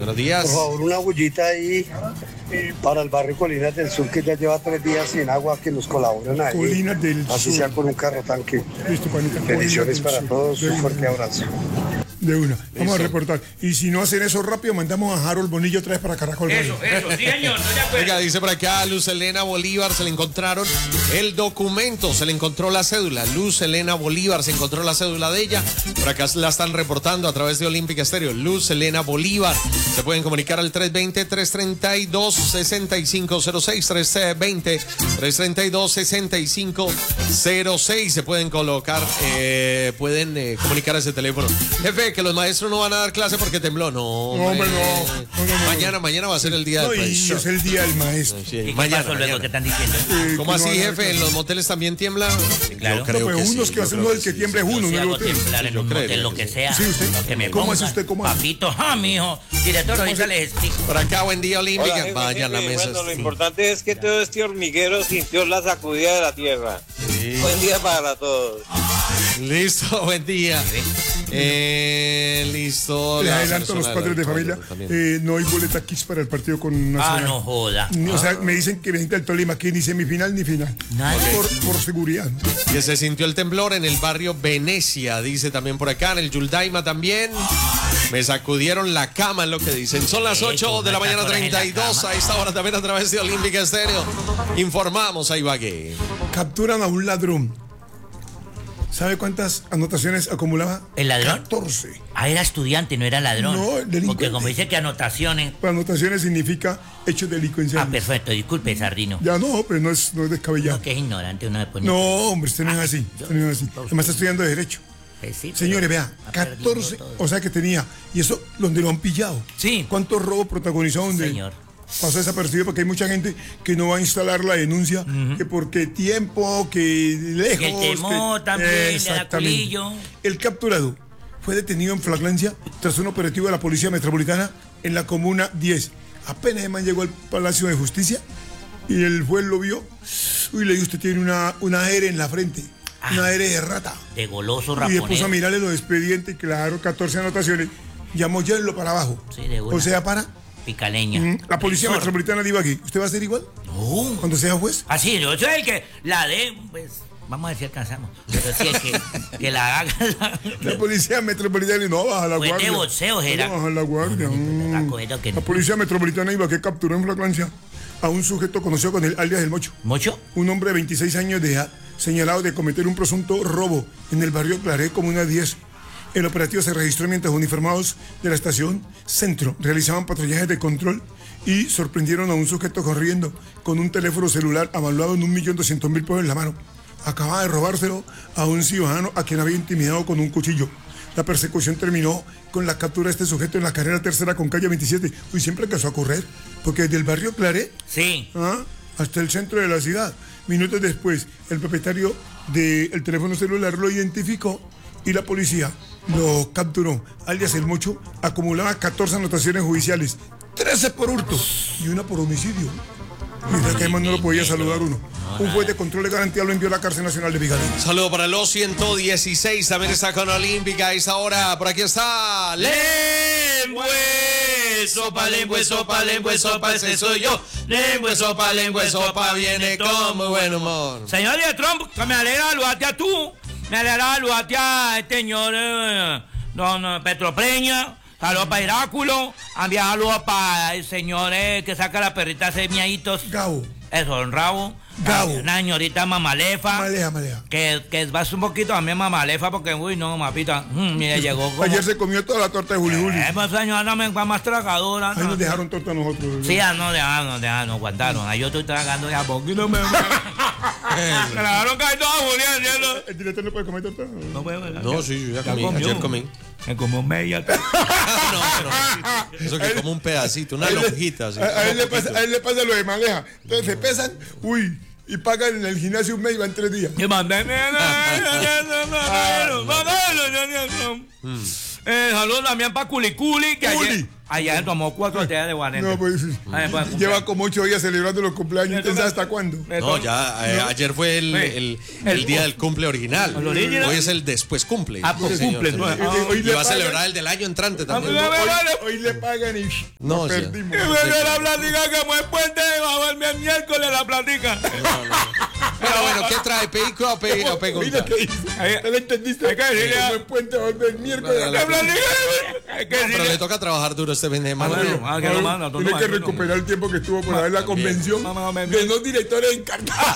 Buenos días. Por favor, una bullita ahí para el barrio Colinas del Sur, que ya lleva 3 días sin agua, que nos colaboran ahí. Colinas del Así Sur. sea con un carro tanque. Listo, panita. Bendiciones para Sur. todos, un fuerte abrazo. De una. Vamos a reportar. Y si no hacen eso rápido, mandamos a Harold Bonillo otra vez para Caracol. Eso, sí, señor, no de acuerdo. Oiga, dice por acá Luz Elena Bolívar, se le encontraron el documento, se le encontró la cédula. Luz Elena Bolívar, se encontró la cédula de ella. Por acá la están reportando a través de Olímpica Estéreo. Luz Elena Bolívar. Se pueden comunicar al 320-332-6506. 320-332-6506. Se pueden colocar, pueden comunicar a ese teléfono. Jefe, que los maestros no van a dar clase porque tembló. No, hombre, no. Mañana va a ser el día del y profesor. es el día del maestro. Sí, ¿Y qué mañana. pasó luego que están diciendo? ¿Cómo que no así, van a dar jefe? ¿En clase. los moteles también tiembla? claro. Yo creo No, pues que unos sí, que yo hacen creo el que sí. tiemble es uno, Yo no el hago otro. temblar en Yo un creo motel, que lo que sí. sea. Sí, usted. Lo que me ¿Cómo ponga. hace usted? ¿Cómo hace? Papito, mijo. Director, ahorita les explico. Por acá, buen día, Olímpica. Hola, jefe, Vaya a la jefe. mesa. Bueno, lo sí. importante es que todo este hormiguero sintió la sacudida de la tierra. Sí. Buen día para todos. Listo, buen día. Listo. Les la adelanto a los persona padres de del familia. código también. No hay boleta Kiss para el partido con Nacional. No joda. O sea, me dicen que necesita el Tolima, que ni semifinal ni final. Nada. Por seguridad. Que se sintió el temblor en el barrio Venecia, dice también por acá, en el Yuldaima también. Me sacudieron la cama, es lo que dicen. Son las 8 de la mañana 32, a esta hora también a través de Olímpica Estéreo. Informamos a Ibagué. Capturan a un ladrón. ¿Sabe cuántas anotaciones acumulaba? ¿El ladrón? 14. Era estudiante, no era ladrón. No, delincuente. Porque como dice que anotaciones. Anotaciones significa hechos delincuenciales. Perfecto, disculpe, Sardino. Ya no, pero no es descabellado. No, que es ignorante uno de poner. No, hombre, usted no es así. Usted no es así. Además está estudiando Derecho. Pues sí, pero Señores, vea, ha perdido 14, todo. o sea que tenía, y eso donde lo han pillado. Sí. ¿Cuántos robos protagonizó donde Señor. pasó desapercibido? Porque hay mucha gente que no va a instalar la denuncia, que porque tiempo, que lejos. Y el temor que- también, le da Exactamente. culillo. El capturado fue detenido en flagrancia tras un operativo de la Policía Metropolitana en la Comuna 10. Apenas el man llegó al Palacio de Justicia y el juez lo vio. Uy, le dijo, usted tiene una R en la frente. Una R de rata. De goloso Y después a raponero. mirarle los expedientes, claro, 14 anotaciones. Llamó Yerlo para abajo. Sí, de una. O sea, para Picaleña. la Policía Zorro. Metropolitana de Ibagué. ¿Usted va a ser igual No. cuando sea juez? Así, yo soy el que la de, pues, vamos a ver si alcanzamos. Pero sí es que la haga. La Policía Metropolitana no baja la Pues de guardia. boxeo, Gerard. No baja la guardia. La Policía Metropolitana de Ibagué capturó en flagrancia a un sujeto conocido con el alias del Mocho. ¿Mocho? Un hombre de 26 años de edad, señalado de cometer un presunto robo en el barrio Claré, Comuna 10. El operativo se registró mientras uniformados de la estación Centro realizaban patrullajes de control y sorprendieron a un sujeto corriendo con un teléfono celular avaluado en 1.200.000 pesos en la mano. Acababa de robárselo a un ciudadano a quien había intimidado con un cuchillo. La persecución terminó con la captura de este sujeto en la carrera tercera con calle 27. Uy, siempre alcanzó a correr, porque desde el barrio Claré Sí. hasta el centro de la ciudad. Minutos después, el propietario del teléfono celular lo identificó y la policía lo capturó. Alias El Mocho acumulaba 14 anotaciones judiciales, 13 por hurto y una por homicidio. Mira que además no lo podía saludar uno. Un juez de control de garantía lo envió a la cárcel nacional de Vigadín. Saludo para los 116, también está con Olímpica a esta hora. Por aquí está Lengüe, sopa, ese soy yo. Lengüe, sopa, viene con muy buen humor. Señor de Trump, que me alegra saludarte a tú. Me alegra saludarte a este señor don Petro Preña. Saludos para Heráculo. Envía saludos para el señor que saca la perrita hace miaditos. Gabo. Eso, don Rabo. Gabo. Una señorita mamalefa. Maleja. Que va un poquito también mamalefa porque, uy, no, mapita. Mire, llegó como... Ayer se comió toda la torta de Juli Juli. Pues señora, me va más tragadora. Ahí nos dejaron torta a nosotros. Sí, ya no dejaron, aguantaron. Ahí yo estoy tragando ya poquito. Me dejaron caer toda Julián. ¿El director no puede comer torta? No puedo, ¿verdad? No, sí, yo ya comí, comió. ayer comí. Me como media. No, pero eso que como un pedacito, una lonjita. Así, A él le pasa lo de Maleja. Entonces se pesan, y pagan en el gimnasio un mes y van 3 días. Y mandé. Saludos también para Culiculi, que ayer tomó 4 días de guarente. No, pues lleva como 8 días celebrando los cumpleaños. ¿Usted sabe hasta cuándo? No, ya ayer fue el día del cumple original. Hoy es el después cumple. Pues cumple. Y va a celebrar el del año entrante también. Hoy le pagan y no, perdimos. Y me la platica como es puente, va a verme el miércoles la platica. Pero bueno, ¿qué trae? ¿Perico o pegó? Mira qué dice. ¿Te lo entendiste? Hay que decirle como es puente, va a volver el miércoles. Pero le toca trabajar duro este fin de semana. Tiene que recuperar el tiempo que estuvo por haber la convención de los directores encartados.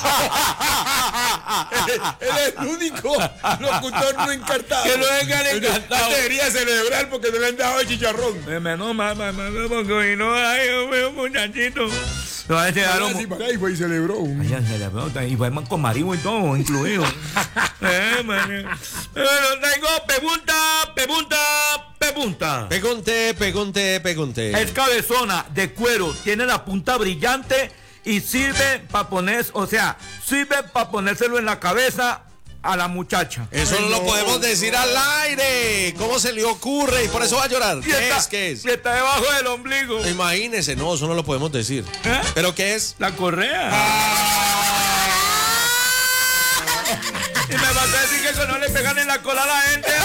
Él es el único locutor no encartado. Que no vengan encartados. Debería celebrar porque no le han dado el chicharrón. Menos mal, porque hoy no hay un muchachito. Y fue y celebró. Y fue con marido y todo, incluido. Bueno, tengo pregunta. Pregunte. Es cabezona de cuero, tiene la punta brillante y sirve para ponérselo en la cabeza a la muchacha. Eso no lo podemos decir al aire. ¿Cómo se le ocurre? Y por eso va a llorar. ¿Qué es? Y está debajo del ombligo. Imagínese, no, eso no lo podemos decir. ¿Pero qué es? La correa. Y me vas a decir que eso no le pegan en la cola a la gente.